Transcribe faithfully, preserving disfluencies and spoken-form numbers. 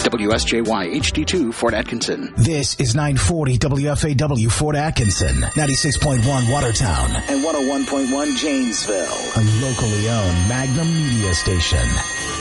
W S J Y H D two Fort Atkinson. This is nine forty W F A W Fort Atkinson, ninety-six point one Watertown, and one oh one point one Janesville. A locally owned Magnum media station.